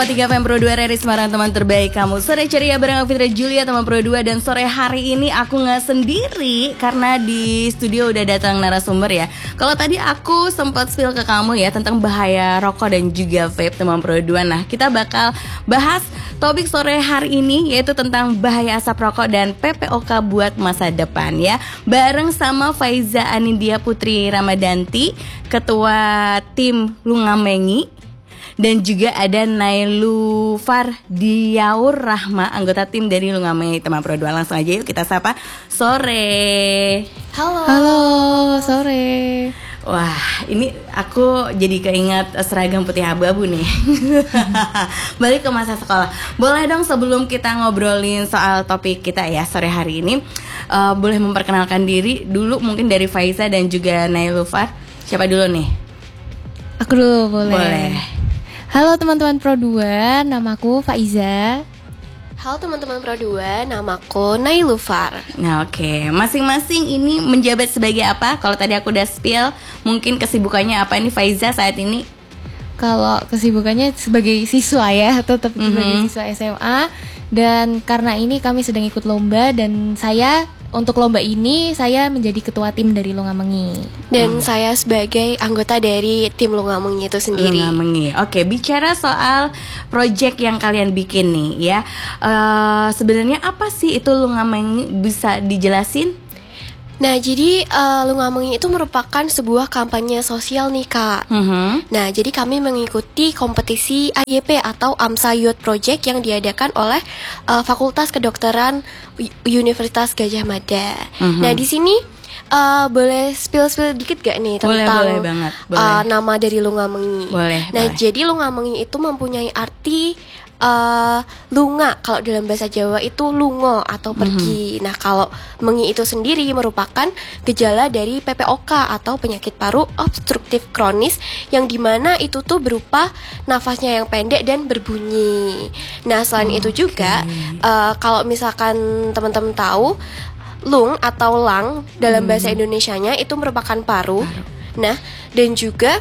101,3 FM Pro 2 RRI Semarang, teman terbaik kamu. Sore ceria bareng Fitri Julia, teman Pro 2. Dan sore hari ini aku gak sendiri karena di studio udah datang narasumber ya. Kalau tadi aku sempat spill ke kamu ya tentang bahaya rokok dan juga vape, teman Pro 2. Nah, kita bakal bahas topik sore hari ini yaitu tentang bahaya asap rokok dan PPOK buat masa depan ya. Bareng sama Faiza Anindya Putri Ramadanti, Ketua Tim Lungamengi. Dan juga ada Nailu Fardiaur Rahma, anggota tim dari Lungamengi, teman Pro 2. Langsung aja yuk kita sapa. Sore. Halo, sore. Wah, ini aku jadi keingat seragam putih abu-abu nih. Balik ke masa sekolah. Boleh dong sebelum kita ngobrolin soal topik kita ya sore hari ini, boleh memperkenalkan diri dulu mungkin dari Faiza dan juga Nailufar. Siapa dulu nih? Aku dulu boleh. Boleh. Halo teman-teman Pro 2, namaku Faiza. Halo teman-teman Pro 2, namaku Nailufar. Nah oke, masing-masing ini menjabat sebagai apa? Kalau tadi aku udah spill, mungkin kesibukannya apa nih Faiza saat ini? Kalau kesibukannya sebagai siswa ya, tetap sebagai siswa SMA. Dan karena ini kami sedang ikut lomba dan untuk lomba ini saya menjadi ketua tim dari Lungamengi. Dan saya sebagai anggota dari tim Lungamengi itu sendiri. Lungamengi. Oke, bicara soal project yang kalian bikin nih ya, sebenarnya apa sih itu Lungamengi, bisa dijelasin? Nah, jadi Lungamengi itu merupakan sebuah kampanye sosial nih, Kak. Nah, jadi kami mengikuti kompetisi AYP atau AMSA Youth Project yang diadakan oleh Fakultas Kedokteran Universitas Gadjah Mada. Nah, di sini boleh spill dikit gak nih tentang boleh banget. Boleh. Nama dari Lungamengi? Boleh. Jadi Lungamengi itu mempunyai arti lunga, kalau dalam bahasa Jawa itu lungo atau pergi. Nah, kalau mengi itu sendiri merupakan gejala dari PPOK atau penyakit paru obstruktif kronis, yang dimana itu tuh berupa nafasnya yang pendek dan berbunyi. Nah, selain itu juga kalau misalkan teman-teman tahu, lung atau lung dalam bahasa Indonesianya itu merupakan paru. Nah, dan juga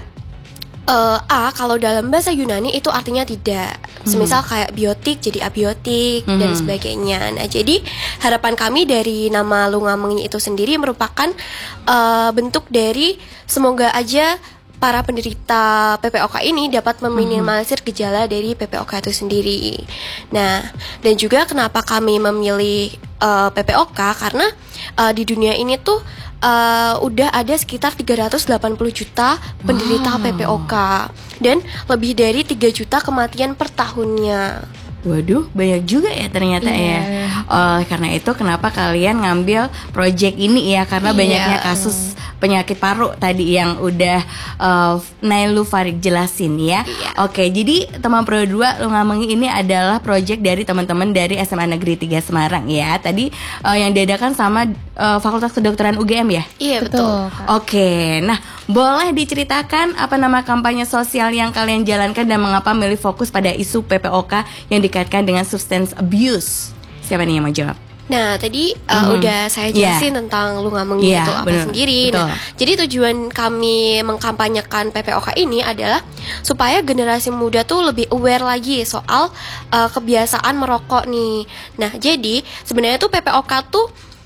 kalau dalam bahasa Yunani itu artinya tidak. Semisal kayak biotik jadi abiotik dan sebagainya. Nah, jadi harapan kami dari nama Lungamengi itu sendiri merupakan bentuk dari semoga aja para penderita PPOK ini dapat meminimalisir gejala dari PPOK itu sendiri. Nah, dan juga kenapa kami memilih PPOK, karena di dunia ini tuh udah ada sekitar 380 juta penderita PPOK dan lebih dari 3 juta kematian per tahunnya. Waduh, banyak juga ya ternyata ya. Karena itu kenapa kalian ngambil project ini ya, karena banyaknya kasus penyakit paru tadi yang udah Nailu Farid jelasin ya. Oke, jadi teman Pro 2 Lungamengi ini adalah project dari teman-teman dari SMA Negeri 3 Semarang ya. Tadi yang diadakan sama Fakultas Kedokteran UGM ya? Iya, betul. Oke, nah boleh diceritakan apa nama kampanye sosial yang kalian jalankan dan mengapa milih fokus pada isu PPOK yang dikaitkan dengan substance abuse? Siapa nih yang mau jawab? Nah, tadi udah saya jelasin tentang Lungamengi itu apa sendiri. Nah, jadi tujuan kami mengkampanyekan PPOK ini adalah supaya generasi muda tuh lebih aware lagi soal kebiasaan merokok nih. Nah, jadi sebenarnya tuh PPOK tuh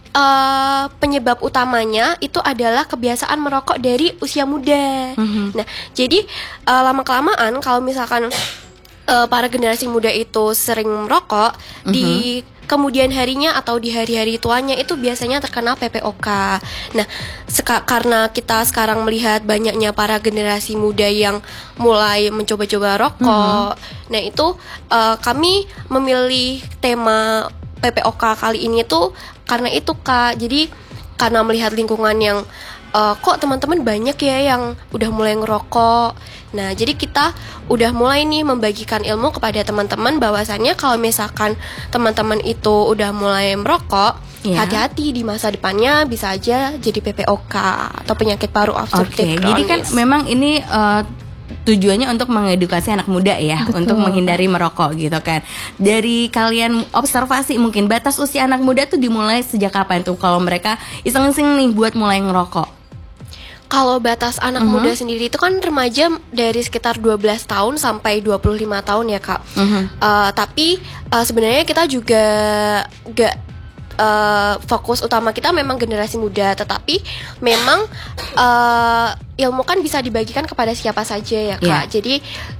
penyebab utamanya itu adalah kebiasaan merokok dari usia muda. Nah, jadi lama-kelamaan kalau misalkan para generasi muda itu sering merokok, di kemudian harinya atau di hari-hari tuanya itu biasanya terkena PPOK. Nah, karena kita sekarang melihat banyaknya para generasi muda yang mulai mencoba-coba rokok, nah itu kami memilih tema PPOK kali ini tuh karena itu, Kak. Jadi karena melihat lingkungan yang kok teman-teman banyak ya yang udah mulai ngerokok. Nah, jadi kita udah mulai nih membagikan ilmu kepada teman-teman bahwasannya kalau misalkan teman-teman itu udah mulai merokok, hati-hati di masa depannya bisa aja jadi PPOK atau penyakit paru obstruktif kronis. Jadi kan memang ini tujuannya untuk mengedukasi anak muda ya. Betul. Untuk menghindari merokok gitu kan. Dari kalian observasi mungkin batas usia anak muda tuh dimulai sejak kapan tuh kalau mereka iseng-iseng nih buat mulai ngerokok? Kalau batas anak muda sendiri itu kan remaja dari sekitar 12 tahun sampai 25 tahun ya Kak. Tapi sebenarnya kita juga gak fokus utama kita memang generasi muda, tetapi memang ilmu kan bisa dibagikan kepada siapa saja ya Kak. Jadi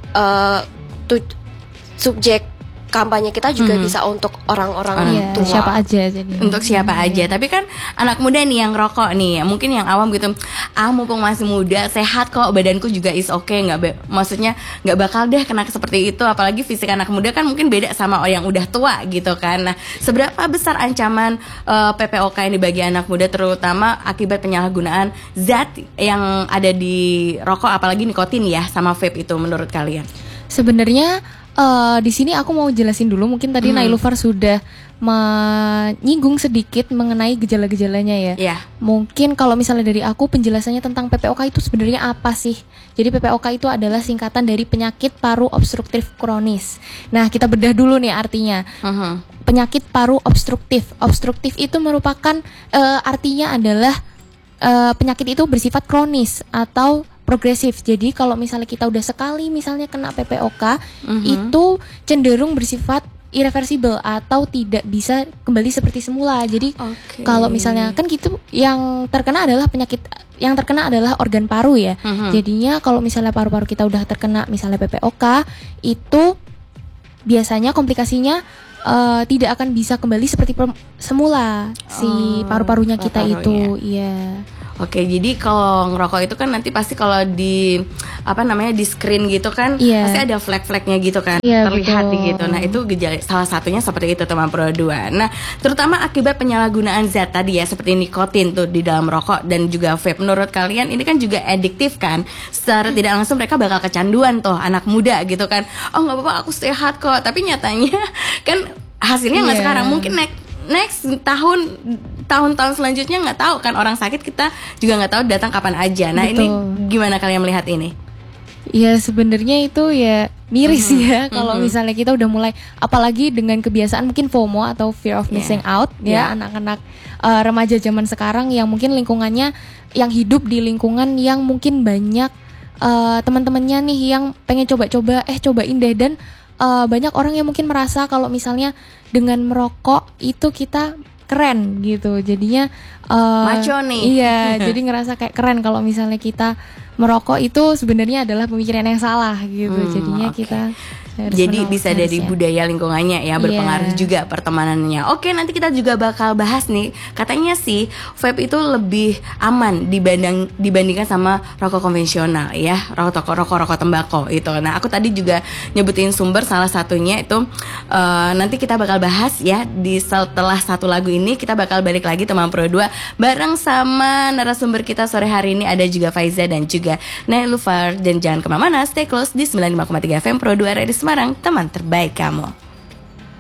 subjek kampanye kita juga bisa untuk orang-orang tua. Siapa aja jadi. Untuk siapa aja. Tapi kan anak muda nih yang rokok nih, mungkin yang awam gitu. Mumpung masih muda, sehat kok, badanku juga is okay, maksudnya nggak bakal deh kena seperti itu. Apalagi fisik anak muda kan mungkin beda sama yang udah tua gitu kan. Nah, seberapa besar ancaman PPOK ini bagi anak muda, terutama akibat penyalahgunaan zat yang ada di rokok, apalagi nikotin ya, sama vape itu menurut kalian? Sebenarnya di sini aku mau jelasin dulu, mungkin tadi Nailufar sudah menyinggung sedikit mengenai gejala-gejalanya ya. Mungkin kalau misalnya dari aku penjelasannya tentang PPOK itu sebenarnya apa sih? Jadi PPOK itu adalah singkatan dari penyakit paru obstruktif kronis. Nah, kita bedah dulu nih artinya. Penyakit paru obstruktif. Obstruktif itu merupakan artinya adalah penyakit itu bersifat kronis atau progresif. Jadi kalau misalnya kita udah sekali misalnya kena PPOK, itu cenderung bersifat irreversible atau tidak bisa kembali seperti semula. Jadi kalau misalnya kan gitu, yang terkena adalah organ paru ya. Jadinya kalau misalnya paru-paru kita udah terkena misalnya PPOK, itu biasanya komplikasinya tidak akan bisa kembali seperti semula si paru-parunya kita itu. Iya. Oke, jadi kalau ngerokok itu kan nanti pasti kalau di di screen gitu kan, pasti ada flag-flagnya gitu kan, terlihat gitu. Nah, itu gejala salah satunya seperti itu teman Pro 2. Nah, terutama akibat penyalahgunaan zat tadi ya, seperti nikotin tuh di dalam rokok dan juga vape. Menurut kalian ini kan juga adiktif kan? Secara tidak langsung mereka bakal kecanduan tuh anak muda gitu kan. Oh, nggak apa-apa, aku sehat kok. Tapi nyatanya kan hasilnya nggak sekarang, mungkin next tahun-tahun selanjutnya nggak tahu kan, orang sakit kita juga nggak tahu datang kapan aja. Nah, ini gimana kalian melihat ini? Ya sebenarnya itu ya miris ya kalau misalnya kita udah mulai, apalagi dengan kebiasaan mungkin FOMO atau fear of missing out ya, anak-anak remaja zaman sekarang yang mungkin lingkungannya, yang hidup di lingkungan yang mungkin banyak teman-temannya nih yang pengen coba-coba, cobain deh, dan banyak orang yang mungkin merasa kalau misalnya dengan merokok itu kita keren gitu, jadinya maco nih. Iya, jadi ngerasa kayak keren kalau misalnya kita merokok. Itu sebenarnya adalah pemikiran yang salah gitu. Jadinya kita jadi bisa dari budaya lingkungannya ya, berpengaruh juga pertemanannya. Oke, nanti kita juga bakal bahas nih, katanya sih vape itu lebih aman dibandingkan sama rokok konvensional ya, rokok tembakau itu. Nah, aku tadi juga nyebutin sumber, salah satunya itu nanti kita bakal bahas ya. Di setelah satu lagu ini kita bakal balik lagi teman Pro 2 bareng sama narasumber kita sore hari ini, ada juga Faiza dan juga Nailufar. Dan jangan kemana-mana, stay close di 95,3 FM Pro 2 Radio Semarang, teman terbaik kamu.